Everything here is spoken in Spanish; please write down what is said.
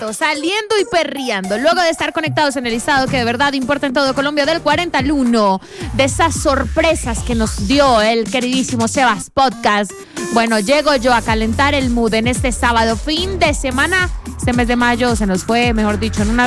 saliendo y perreando, luego de estar conectados en el listado que de verdad importa en todo Colombia del 40 al 1, de esas sorpresas que nos dio el queridísimo Sebas Podcast. Bueno, llego yo a calentar el mood en este sábado, fin de semana. Este mes de mayo se nos fue, mejor dicho, en una